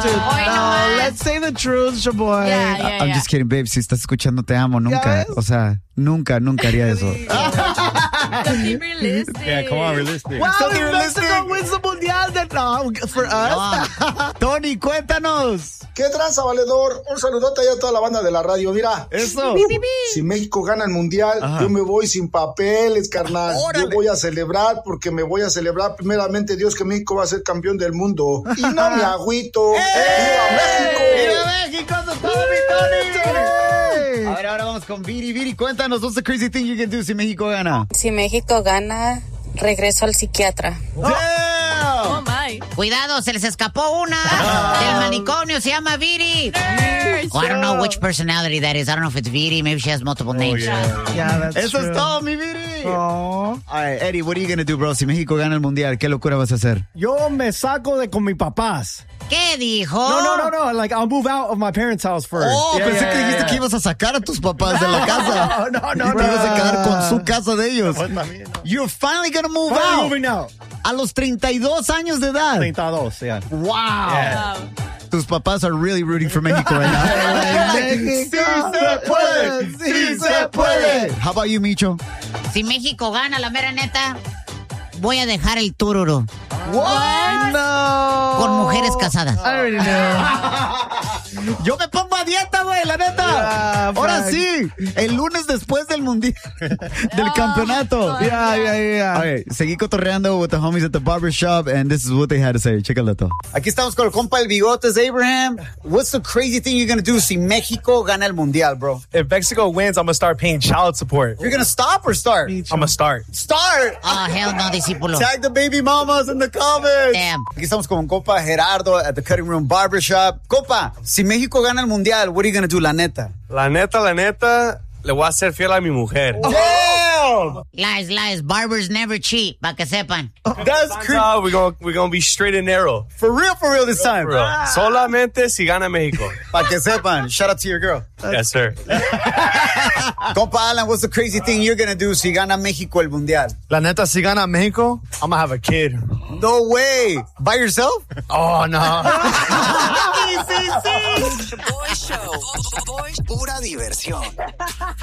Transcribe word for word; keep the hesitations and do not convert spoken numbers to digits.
dude. No, let's say the truth, Shaboy. Yeah, yeah, I'm yeah. just kidding, babe. Si estás escuchando, te amo. Nunca. O sea, nunca, nunca haría eso. Be realistic. Yeah, come on, realistic. Wow, Something if realistic. Mexico wins the Mundial, then no, for us. Tony, cuéntanos. ¿Qué tranza, valedor? Un saludote allá a toda la banda de la radio. Mira, Eso. si México gana el Mundial, Ajá. yo me voy sin papeles, carnal. Órale. Yo voy a celebrar porque me voy a celebrar primeramente Dios que México va a ser campeón del mundo. Y no me agüito. ¡Viva México! ¡Viva México! ¡Eso es todo, mi Tony! A ver, ahora vamos con Viri. Viri, cuéntanos, what's the crazy thing you can do si México gana? Si México gana, regreso al psiquiatra. Oh my. Cuidado, se les escapó una del manicomio, se llama Viri. Oh, I don't know which personality that is. I don't know if it's Viri. Maybe she has multiple names. Yeah, that's Eso true. es todo, mi Viri. Oh. All right, Eddie, what are you going to do, bro? Si México gana el Mundial, ¿qué locura vas a hacer? Yo me saco de con mis papás. ¿Qué dijo? No, no, no, no. Like, I'll move out of my parents' house first. Oh, Yeah, pensé yeah, que yeah, dijiste yeah. que ibas a sacar a tus papás de la casa. No, no, no, Te ibas a no. quedar con su casa de ellos. You're finally going to move Finally out. moving out. A los treinta y dos años de edad. treinta y dos, yeah. Wow. Wow. Tus papás are really rooting for México right now. México. Sí se puede, sí se puede. How about you, Micho? Si México gana, la mera neta, voy a dejar el tururo What? No. con mujeres casadas. I already know. Yo me pongo a dieta, güey, la neta. Yeah, Ahora fuck. sí, el lunes después del mundial, del campeonato. Yeah, yeah, yeah. All right, seguí cotorreando with the homies at the barber shop, and this is what they had to say. Chécalo todo. Aquí estamos con el compa El Bigotes, Abraham. What's the crazy thing you're gonna do si México gana el mundial, bro? If Mexico wins, I'm gonna start paying child support. You're gonna stop or start? I'm gonna start. Start. Oh, hell no, discípulo. Tag the baby mamas in the comments. Damn. Aquí estamos con compa Gerardo at the Cutting Room Barbershop. Compa, si México gana el mundial, what are you gonna do, la neta? La neta, la neta, le voy a hacer fiel a mi mujer. Damn! Lies, lies. Barbers never cheat, pa' que sepan. That's crazy. No, we're gonna, we're gonna be straight and narrow. For real, for real this time. For real. Solamente si gana México. Pa' que sepan. Shout out to your girl. Yes, sir. Compa Alan, what's the crazy thing you're gonna do si gana México el mundial? La neta, si gana México, I'm gonna have a kid. No way. By yourself? Oh, no. Shaboy Show. Pura diversión.